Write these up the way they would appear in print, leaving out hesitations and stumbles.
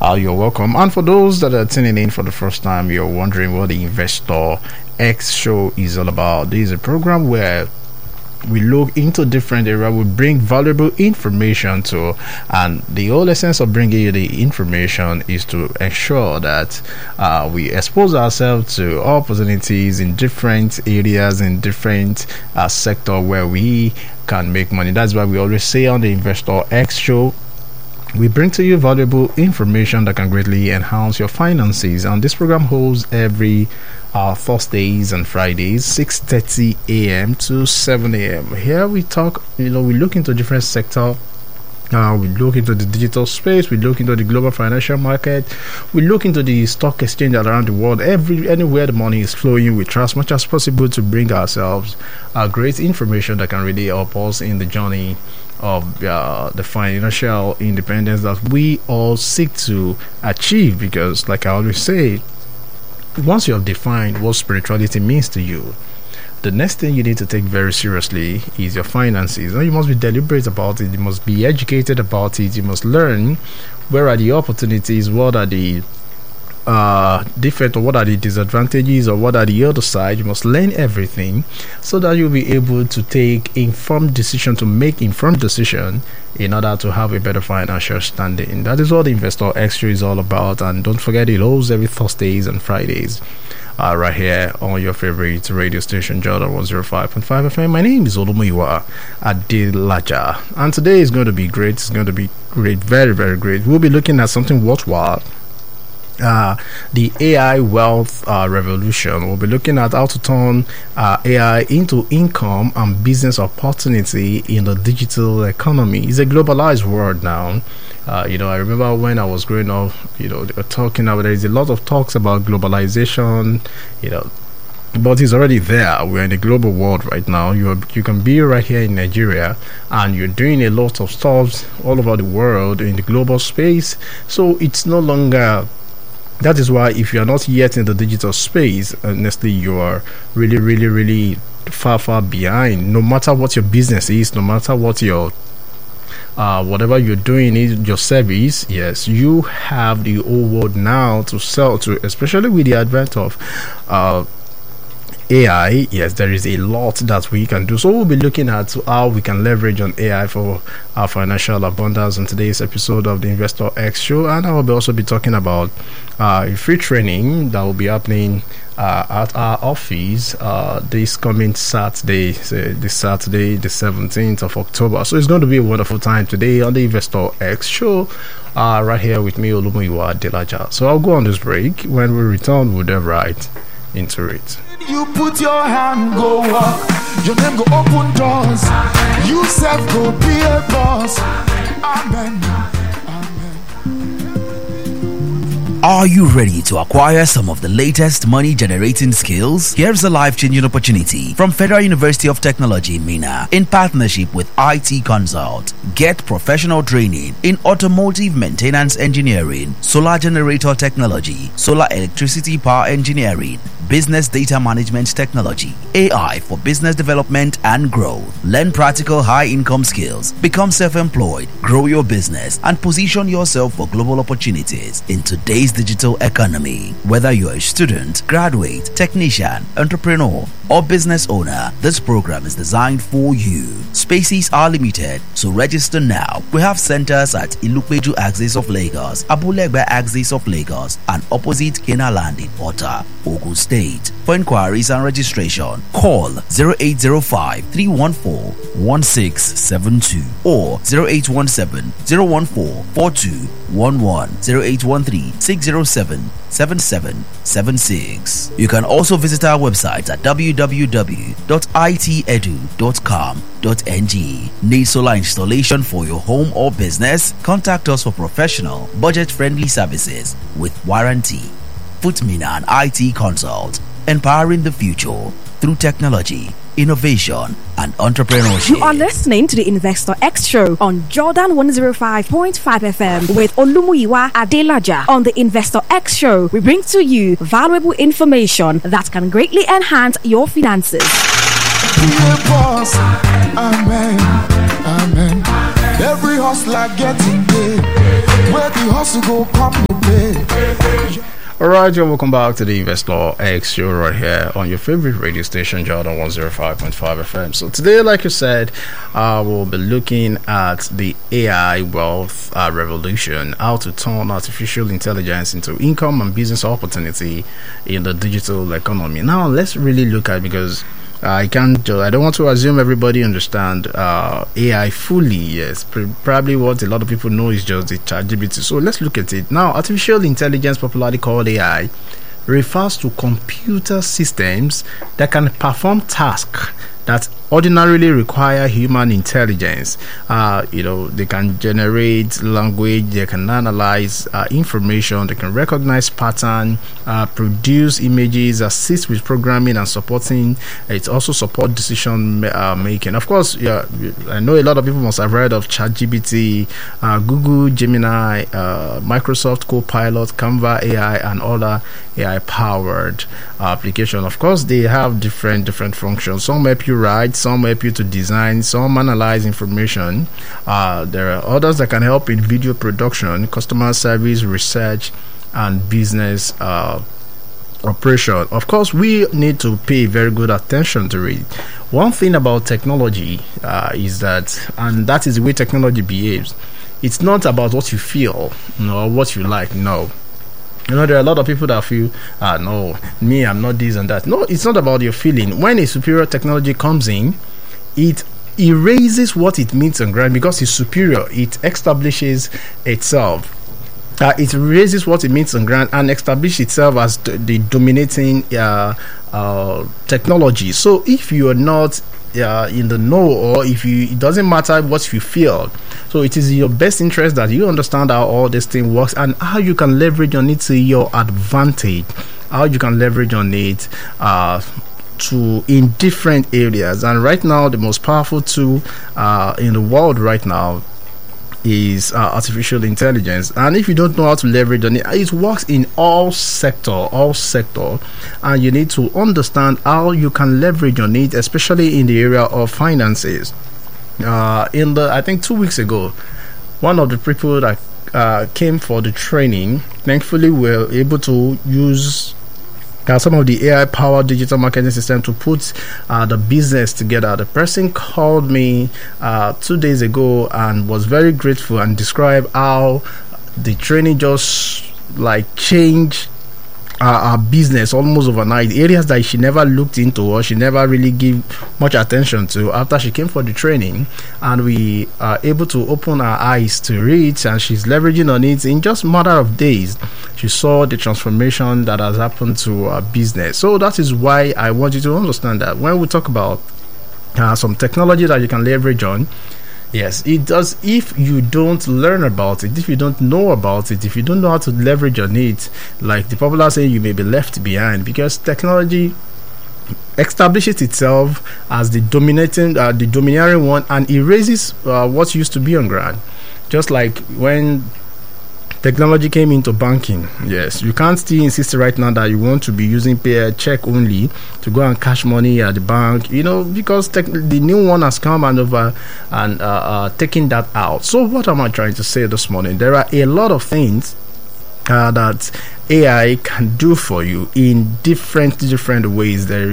you're welcome. And for those that are tuning in for the first time, you're wondering what the Investor X Show is all about. This is a program where we look into different areas, we bring valuable information to, and the whole essence of bringing you the information is to ensure that we expose ourselves to opportunities in different areas, in different sector where we can make money. That's why we always say on the Investor X Show, we bring to you valuable information that can greatly enhance your finances. And this program holds every Thursdays and Fridays, 6:30 a.m. to 7 a.m. Here we talk, we look into different sector. We look into the digital space, we look into the global financial market, we look into the stock exchange around the world. Anywhere the money is flowing, we try as much as possible to bring ourselves great information that can really help us in the journey of the financial independence that we all seek to achieve. Because, like I always say, once you have defined what spirituality means to you, the next thing you need to take very seriously is your finances. Now, you must be deliberate about it, you must be educated about it, you must learn where are the opportunities, what are the defect, or what are the disadvantages, or what are the other side. You must learn everything so that you'll be able to take informed decision, to make informed decision in order to have a better financial standing. That is what the Investor Extra is all about. And don't forget, it holds every Thursdays and Fridays right here on your favorite radio station, Jordan 105.5 FM. My name is Olumuyiwa Adelaja, and today is going to be great. It's going to be great, very, very great. We'll be looking at something worthwhile. The AI wealth revolution. We'll be looking at how to turn AI into income and business opportunity in the digital economy. It's a globalized world now. I remember when I was growing up, they were talking about, there is a lot of talks about globalization, but it's already there. We're in a global world right now. You can be right here in Nigeria, and you're doing a lot of stuff all over the world in the global space. So it's no longer. That is why, if you are not yet in the digital space, honestly, you are really, really, really far behind. No matter what your business is, no matter what your whatever you're doing is your service, yes, you have the whole world now to sell to, especially with the advent of AI. Yes, there is a lot that we can do. So we'll be looking at how we can leverage on AI for our financial abundance in today's episode of the Investor X Show. And I will also be talking about a free training that will be happening at our office this coming Saturday, the 17th of October. So it's going to be a wonderful time today on the Investor X Show, right here with me, Olumuyiwa Adelaja. So I'll go on this break. When we return, we'll dive right into it. You put your hand, go walk. Your name go open doors. You self go be a boss. Amen. Are you ready to acquire some of the latest money-generating skills? Here's a life-changing opportunity from Federal University of Technology, Minna, in partnership with IT Consult. Get professional training in automotive maintenance engineering, solar generator technology, solar electricity power engineering, business data management technology, AI for business development and growth. Learn practical high-income skills, become self-employed, grow your business, and position yourself for global opportunities in today's digital economy. Whether you're a student, graduate, technician, entrepreneur, or business owner, this program is designed for you. Spaces are limited, so register now. We have centers at Ilupeju axis of Lagos, Abulegbe axis of Lagos, and opposite Kenaland in Ota, Ogun State. For inquiries and registration, call 0805 314 1672 or 0817 014 4211 0813 607 7776. You can also visit our website at www.itedu.com.ng. Need solar installation for your home or business? Contact us for professional, budget-friendly services with warranty. Footmina and IT Consult, empowering the future through technology, innovation, and entrepreneurship. You are listening to the Investor X Show on Jordan 105.5 FM with Olumuyiwa Adelaja. On the Investor X Show, we bring to you valuable information that can greatly enhance your finances. Boss. Amen. Amen. Every hustler getting paid. Where the hustle go come to play. Alright, you're welcome back to the Investor X show right here on your favorite radio station, Jordan 105.5 FM. So today, like you said, we'll be looking at the AI wealth revolution, how to turn artificial intelligence into income and business opportunity in the digital economy. Now, let's really look at, because I don't want to assume everybody understand AI fully. Yes, probably what a lot of people know is just the ChatGPT. So let's look at it now. Artificial intelligence, popularly called AI, refers to computer systems that can perform tasks that ordinarily require human intelligence. They can generate language, they can analyze information, they can recognize pattern, produce images, assist with programming and supporting. It also support decision making. Of course, I know a lot of people must have heard of ChatGPT, Google Gemini, Microsoft Copilot, Canva AI, and other AI powered applications. Of course, they have different functions. Some help you write, some help you to design, some analyze information. There are others that can help in video production, customer service, research, and business operation. Of course, we need to pay very good attention to it. One thing about technology is that, and that is the way technology behaves, it's not about what you feel or what you like. No. There are a lot of people that feel, no, me, I'm not this and that. No, it's not about your feeling. When a superior technology comes in, it erases what it means on ground because it's superior. It establishes itself. It erases what it means on ground and establishes itself as the dominating technology. So if you are not in the know, or it doesn't matter what you feel, so it is in your best interest that you understand how all this thing works and how you can leverage on it to your advantage, how you can leverage on it in different areas. And right now, the most powerful tool in the world right now is artificial intelligence. And if you don't know how to leverage on it, it works in all sector, and you need to understand how you can leverage on it, especially in the area of finances. I think 2 weeks ago, one of the people that came for the training, thankfully were able to use some of the AI powered digital marketing system to put the business together. The person called me 2 days ago and was very grateful and described how the training just changed our business almost overnight. Areas that she never looked into or she never really gave much attention to after she came for the training, and we are able to open our eyes to it, and she's leveraging on it. In just a matter of days, she saw the transformation that has happened to our business. So that is why I want you to understand that when we talk about some technology that you can leverage on, yes, it does. If you don't learn about it, if you don't know about it, if you don't know how to leverage on it, like the popular saying, you may be left behind, because technology establishes itself as the domineering one and erases what used to be on ground. Just like when technology came into banking, yes, you can't still insist right now that you want to be using check only to go and cash money at the bank, because the new one has come and taking that out. So what am I trying to say this morning? There are a lot of things that AI can do for you in different ways. There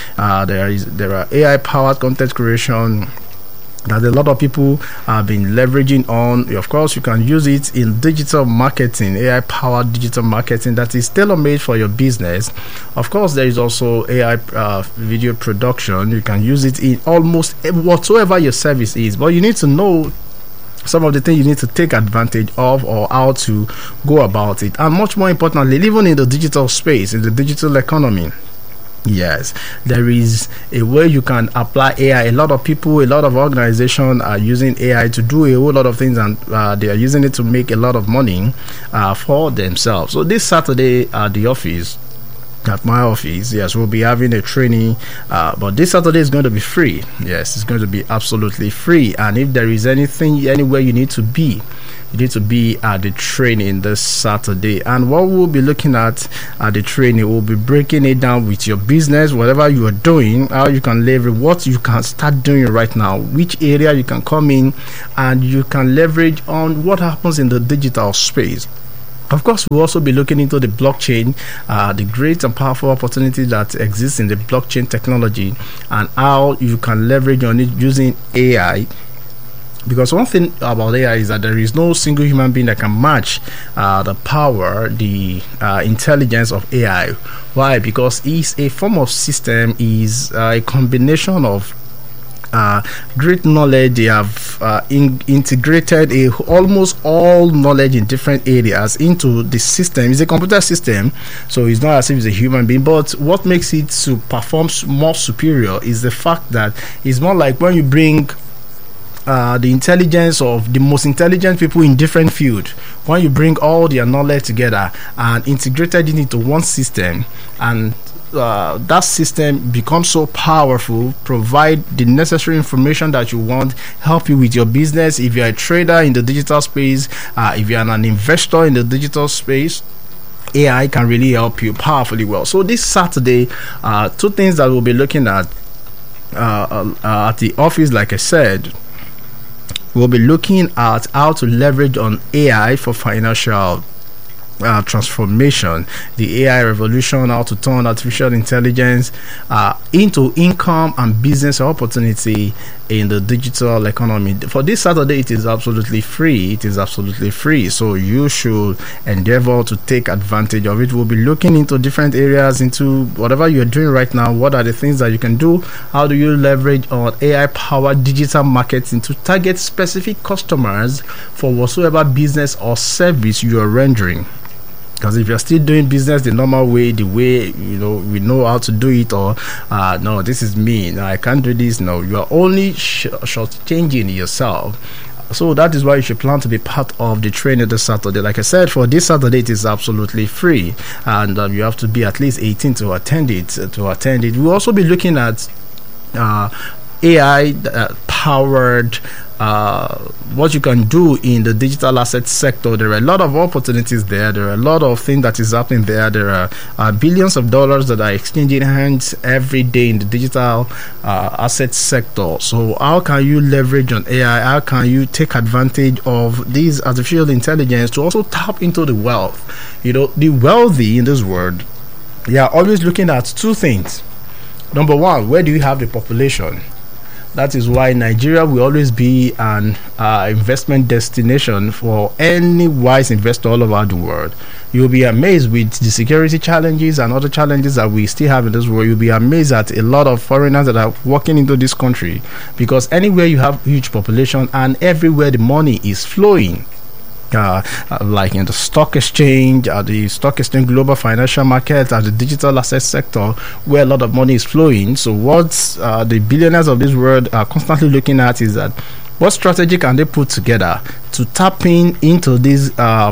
are AI powered content creation that a lot of people have been leveraging on. Of course, you can use it in digital marketing, AI powered digital marketing that is tailor-made for your business. Of course, there is also AI video production. You can use it in almost whatsoever your service is, but you need to know some of the things you need to take advantage of or how to go about it. And much more importantly, even in the digital space, in the digital economy, yes, there is a way you can apply AI. A lot of people, a lot of organizations are using AI to do a whole lot of things, and they are using it to make a lot of money for themselves. So this Saturday at the office, at my office, yes, we'll be having a training, but this Saturday is going to be free. Yes, it's going to be absolutely free. And if there is anywhere you need to be you need to be at the training this Saturday. And what we'll be looking at the training, we'll be breaking it down with your business, whatever you are doing, how you can leverage, what you can start doing right now, which area you can come in, and you can leverage on what happens in the digital space. Of course, we'll also be looking into the blockchain, the great and powerful opportunity that exists in the blockchain technology, and how you can leverage on it using AI. Because one thing about AI is that there is no single human being that can match the power, the intelligence of AI. Why? Because it's a form of system, is a combination of great knowledge. They have integrated almost all knowledge in different areas into the system. It's a computer system, so it's not as if it's a human being. But what makes it to perform more superior is the fact that it's more like when you bring the intelligence of the most intelligent people in different fields, when you bring all their knowledge together and integrated it into one system, and that system becomes so powerful, provide the necessary information that you want, help you with your business. If you're a trader in the digital space, if you're an investor in the digital space, AI can really help you powerfully well. So this Saturday, two things that we'll be looking at the office. Like I said, we'll be looking at how to leverage on AI for financial transformation, the AI revolution, how to turn artificial intelligence into income and business opportunity in the digital economy. For this Saturday, it is absolutely free. It is absolutely free, so you should endeavor to take advantage of it. We'll be looking into different areas, into whatever you're doing right now. What are the things that you can do? How do you leverage on AI-powered digital marketing to target specific customers for whatsoever business or service you are rendering? Because if you're still doing business the normal way, the way we know how to do it, or no, this is me, no, I can't do this, no, you are only shortchanging yourself. So that is why you should plan to be part of the training this Saturday. Like I said, for this Saturday, it is absolutely free, and you have to be at least 18 to attend it. We'll also be looking at AI powered what you can do in the digital asset sector. There are a lot of opportunities there. There are a lot of things that is happening there. There are billions of dollars that are exchanging hands every day in the digital asset sector. So how can you leverage on AI? How can you take advantage of these artificial intelligence to also tap into the wealth? The wealthy in this world, they are always looking at two things. Number one, where do you have the population? That is why Nigeria will always be an investment destination for any wise investor all over the world. You'll be amazed with the security challenges and other challenges that we still have in this world. You'll be amazed at a lot of foreigners that are walking into this country, because anywhere you have huge population and everywhere the money is flowing, like in the stock exchange, global financial market, the digital asset sector, where a lot of money is flowing. So what the billionaires of this world are constantly looking at is that what strategy can they put together to tap into this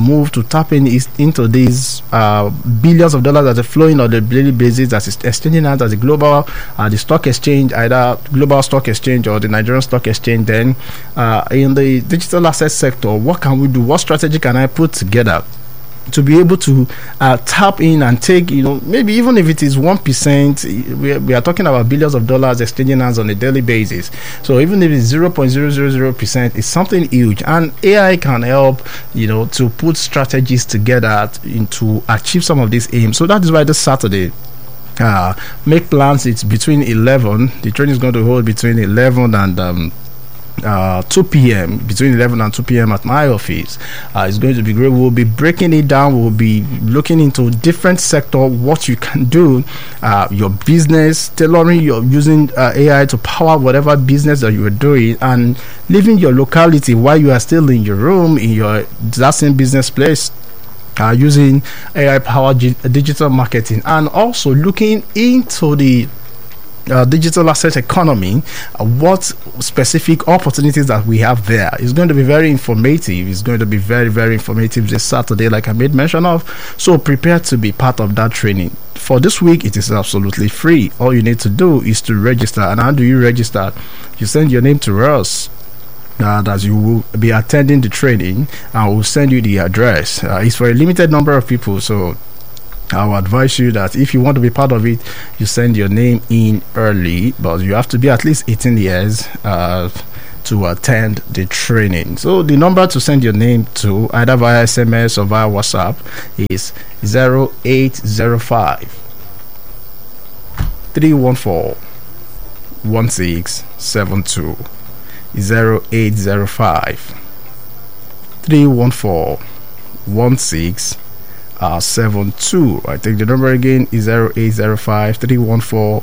into these billions of dollars that are flowing on a daily basis, that is exchanging out as a global the stock exchange, either global stock exchange or the Nigerian stock exchange. Then in the digital asset sector, what can we do? What strategy can I put together to be able to tap in and take, maybe even if it is 1%, we are talking about billions of dollars exchanging hands on a daily basis. So even if it's 0.000%, it's something huge, and AI can help, to put strategies together to achieve some of these aims. So that is why this Saturday, make plans. It's between 11. The training is going to hold between 11 and 2 p.m. between 11 and 2 p.m. at my office. It's going to be great. We'll be breaking it down. We'll be looking into different sector, what you can do, your business, tailoring, you're using AI to power whatever business that you are doing, and leaving your locality while you are still in your room, in that same business place, using AI powered digital marketing, and also looking into the digital asset economy, what specific opportunities that we have there. It's going to be very informative. It's going to be very, very informative this Saturday, like I made mention of. So prepare to be part of that training. For this week, it is absolutely free. All you need to do is to register. And how do you register? You send your name to us that you will be attending the training, and we'll send you the address. It's for a limited number of people, so I will advise you that if you want to be part of it, you send your name in early, but you have to be at least 18 years to attend the training. So the number to send your name to, either via SMS or via WhatsApp, is 0805 314 1672. 0805 314 1672. I think the number again is 0805 314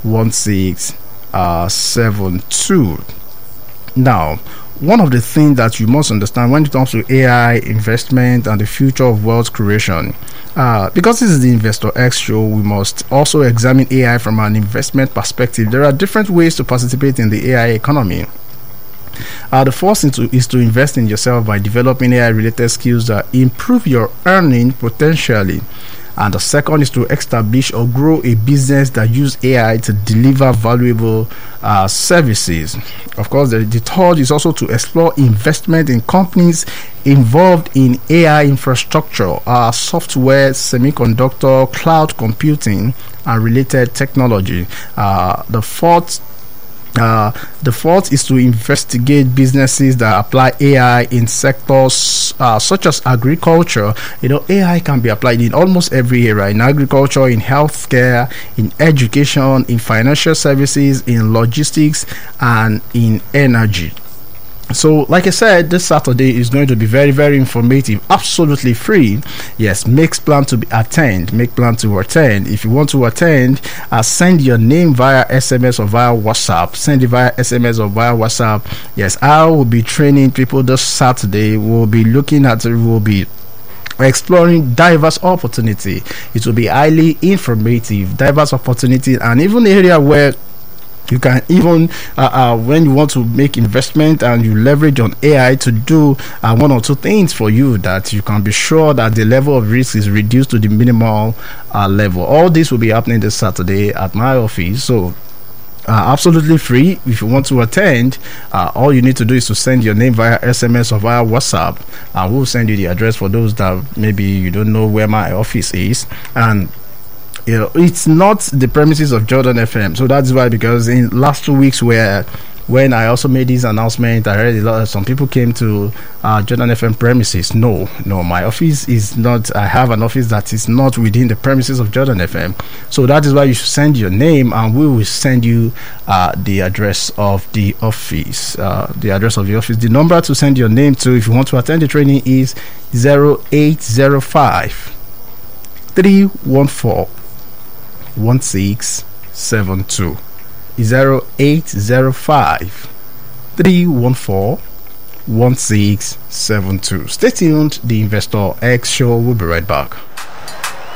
1672. Now, one of the things that you must understand when it comes to AI investment and the future of wealth creation, because this is the Investor X show, we must also examine AI from an investment perspective. There are different ways to participate in the AI economy. The first is to invest in yourself by developing AI-related skills that improve your earning potentially. And the second is to establish or grow a business that use AI to deliver valuable services. Of course, the third is also to explore investment in companies involved in AI infrastructure, software, semiconductor, cloud computing, and related technology. The fourth is to investigate businesses that apply AI in sectors such as agriculture. AI can be applied in almost every area: in agriculture, in healthcare, in education, in financial services, in logistics, and in energy. So, like I said, this Saturday is going to be very, very informative, absolutely free. Yes, make plan to attend. If you want to attend, send your name via SMS or via WhatsApp. Send it via SMS or via WhatsApp. Yes, I will be training people this Saturday. We'll be exploring diverse opportunity. It will be highly informative, diverse opportunity, and even area where you can even when you want to make investment and you leverage on AI to do one or two things for you, that you can be sure that the level of risk is reduced to the minimal level. All this will be happening this Saturday at my office, so absolutely free. If you want to attend, all you need to do is to send your name via SMS or via WhatsApp, and we'll send you the address for those that maybe you don't know where my office is. And it's not the premises of Jordan FM. So that's why, because in last 2 weeks when I also made this announcement, I heard some people came to Jordan FM premises. No, my office is not. I have an office that is not within the premises of Jordan FM. So that is why you should send your name, and we will send you the address of the office. The number to send your name to if you want to attend the training is 0805 314 1672. 0805 314 1672. Stay tuned. The Investor X show will be right back.